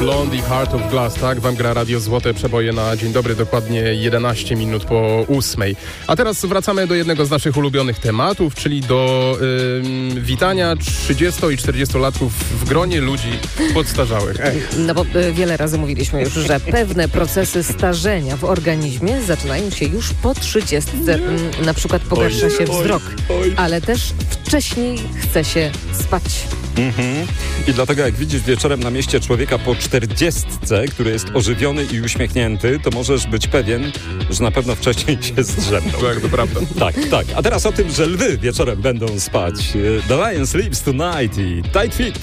Blondie, Heart of Glass, tak? Wam gra Radio Złote Przeboje na dzień dobry, dokładnie 11 minut po 8. A teraz wracamy do jednego z naszych ulubionych tematów, czyli do witania 30- i 40-latków w gronie ludzi podstarzałych. No bo wiele razy mówiliśmy już, że pewne procesy starzenia w organizmie zaczynają się już po 30. Na przykład pogarsza się wzrok, ale też wcześniej chce się spać. I dlatego jak widzisz wieczorem na mieście człowieka po 40, który jest ożywiony i uśmiechnięty, to możesz być pewien, że na pewno wcześniej się zdrzemnął. Tak, to prawda. Tak. A teraz o tym, że lwy wieczorem będą spać. The Lion Sleeps Tonight i Tight Fit.